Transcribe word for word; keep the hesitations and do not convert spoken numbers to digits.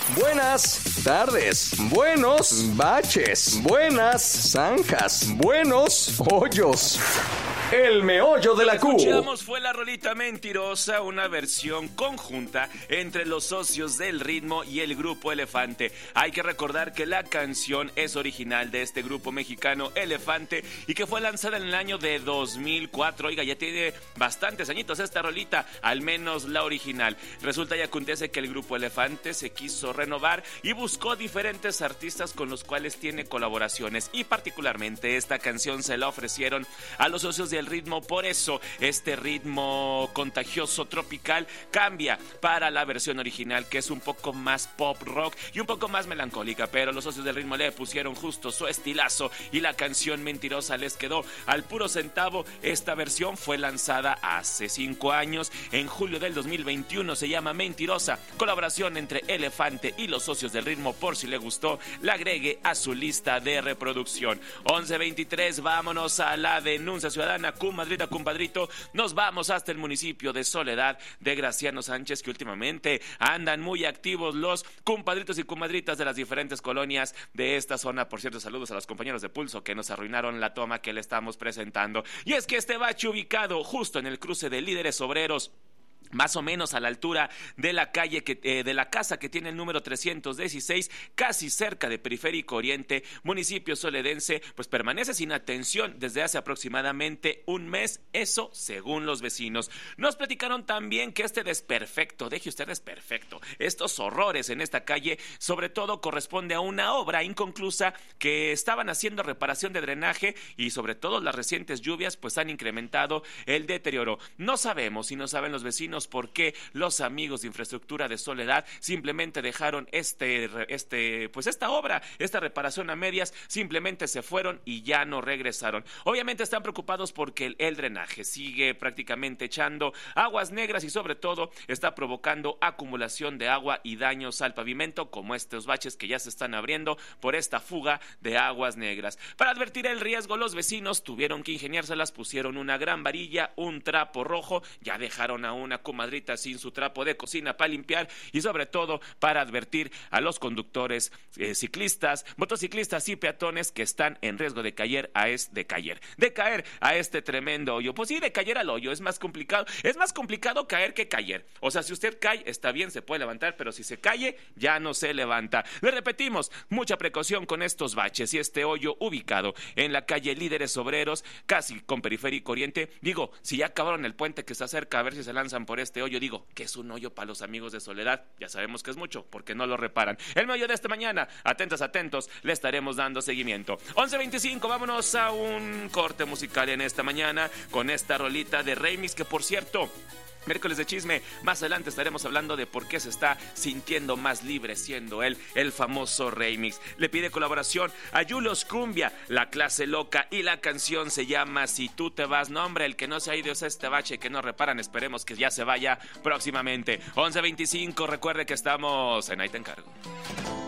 Buenas tardes, buenos baches, buenas zanjas, buenos hoyos. El meollo de la Q. Escuchamos fue la rolita Mentirosa, una versión conjunta entre los socios del ritmo y el grupo Elefante. Hay que recordar que la canción es original de este grupo mexicano Elefante y que fue lanzada en el año de dos mil cuatro. Oiga, ya tiene bastantes añitos esta rolita, al menos la original. Resulta y acontece que el grupo Elefante se quiso renovar y buscó diferentes artistas con los cuales tiene colaboraciones, y particularmente esta canción se la ofrecieron a los socios de el ritmo. Por eso este ritmo contagioso tropical cambia para la versión original, que es un poco más pop rock y un poco más melancólica, pero los socios del ritmo le pusieron justo su estilazo y la canción Mentirosa les quedó al puro centavo. Esta versión fue lanzada hace cinco años, en julio del dos mil veintiuno. Se llama Mentirosa, colaboración entre Elefante y los socios del ritmo. Por si le gustó, la agregue a su lista de reproducción. once veintitrés, vámonos a la denuncia ciudadana. Comadrita, compadrito, nos vamos hasta el municipio de Soledad de Graciano Sánchez, que últimamente andan muy activos los compadritos y comadritas de las diferentes colonias de esta zona. Por cierto, saludos a los compañeros de Pulso que nos arruinaron la toma que le estamos presentando. Y es que este bache, ubicado justo en el cruce de Líderes Obreros, más o menos a la altura de la calle que, eh, de la casa que tiene el número trescientos dieciséis, casi cerca de Periférico Oriente, municipio soledense, pues permanece sin atención desde hace aproximadamente un mes, eso según los vecinos. Nos platicaron también que este desperfecto, deje usted desperfecto, estos horrores en esta calle, sobre todo corresponde a una obra inconclusa que estaban haciendo reparación de drenaje, y sobre todo las recientes lluvias pues han incrementado el deterioro. No sabemos, y no saben los vecinos, por qué los amigos de infraestructura de Soledad simplemente dejaron este, este, pues esta obra, esta reparación a medias, simplemente se fueron y ya no regresaron. Obviamente están preocupados porque el, el drenaje sigue prácticamente echando aguas negras y sobre todo está provocando acumulación de agua y daños al pavimento, como estos baches que ya se están abriendo por esta fuga de aguas negras. Para advertir el riesgo, los vecinos tuvieron que ingeniárselas, pusieron una gran varilla, un trapo rojo, ya dejaron a una comadrita sin su trapo de cocina para limpiar, y sobre todo para advertir a los conductores, eh, ciclistas, motociclistas y peatones que están en riesgo de caer a es, de caer, de caer a este tremendo hoyo. Pues sí, de caer al hoyo es más complicado, es más complicado caer que caer. O sea, si usted cae, está bien, se puede levantar, pero si se cae, ya no se levanta. Le repetimos, mucha precaución con estos baches y este hoyo ubicado en la calle Líderes Obreros, casi con Periférico Oriente. Digo, si ya acabaron el puente que está cerca, a ver si se lanzan por este hoyo. Digo, que es un hoyo para los amigos de Soledad, ya sabemos que es mucho, porque no lo reparan. El meollo de esta mañana, atentos, atentos, le estaremos dando seguimiento. once veinticinco, vámonos a un corte musical en esta mañana con esta rolita de Remix, que por cierto, miércoles de chisme, más adelante estaremos hablando de por qué se está sintiendo más libre siendo él el famoso Remix. Le pide colaboración a Yulos Cumbia, La Clase Loca, y la canción se llama Si Tú Te Vas. No, hombre, el que no se ha ido es este bache que no reparan, esperemos que ya se vaya próximamente. once veinticinco, recuerde que estamos en Ahí Te Encargo.